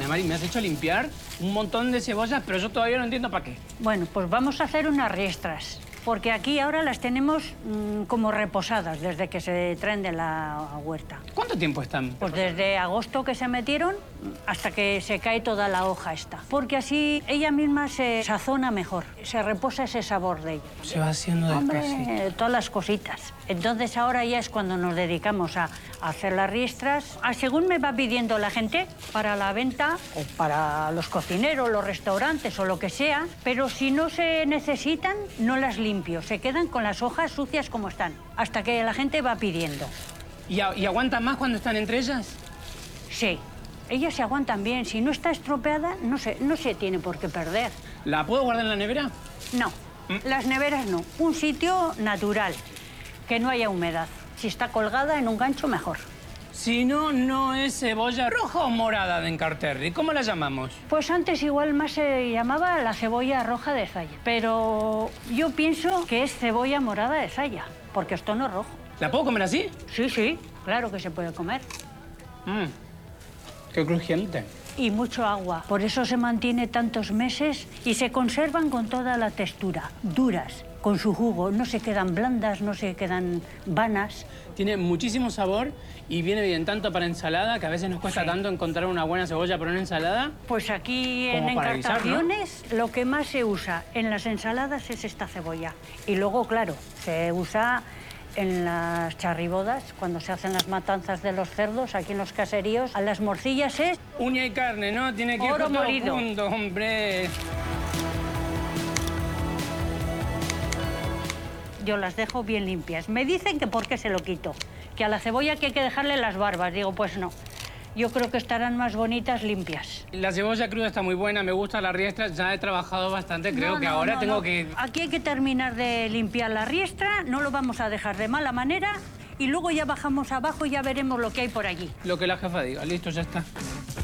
Ana Mari, me has hecho limpiar un montón de cebollas, pero yo todavía no entiendo para qué. Bueno, pues vamos a hacer unas riestras. Porque aquí ahora las tenemos como reposadas desde que se traen de la huerta. ¿Cuánto tiempo están? Pues desde agosto que se metieron hasta que se cae toda la hoja esta. Porque así ella misma se sazona mejor, se reposa ese sabor de ella. Se va haciendo despacito. Hombre, todas las cositas. Entonces ahora ya es cuando nos dedicamos a hacer las riestras. Según me va pidiendo la gente, para la venta o para los cocineros, los restaurantes o lo que sea, pero si no se necesitan, no las limpio. Se quedan con las hojas sucias como están, hasta que la gente va pidiendo. ¿Y aguantan más cuando están entre ellas? Sí, ellas se aguantan bien. Si no está estropeada, no se tiene por qué perder. ¿La puedo guardar en la nevera? No, las neveras no. Un sitio natural, que no haya humedad. Si está colgada en un gancho, mejor. Si no, no es cebolla roja o morada de Encarterri. ¿Cómo la llamamos? Pues antes igual más se llamaba la cebolla roja de Zaya. Pero yo pienso que es cebolla morada de Zaya, porque esto no es rojo. ¿La puedo comer así? Sí, claro que se puede comer. Qué crujiente. Y mucho agua. Por eso se mantiene tantos meses y se conservan con toda la textura, duras, con su jugo. No se quedan blandas, no se quedan vanas. Tiene muchísimo sabor y viene bien tanto para ensalada, que a veces nos cuesta tanto encontrar una buena cebolla para una ensalada. Pues aquí en Como para guisar, Encartaciones, ¿no? Lo que más se usa en las ensaladas es esta cebolla. Y luego, claro, se usa en las charribodas, cuando se hacen las matanzas de los cerdos, aquí en los caseríos, a las morcillas es... Uña y carne, ¿no? Tiene que ir oro todo molido. junto, hombre. Yo las dejo bien limpias. Me dicen que por qué se lo quito, que a la cebolla que hay que dejarle las barbas. Digo, pues no. Yo creo que estarán más bonitas limpias. La cebolla cruda está muy buena, me gusta la riestra, ya he trabajado bastante, creo que ahora tengo que... Aquí hay que terminar de limpiar la riestra, no lo vamos a dejar de mala manera y luego ya bajamos abajo y ya veremos lo que hay por allí. Lo que la jefa diga, listo, ya está.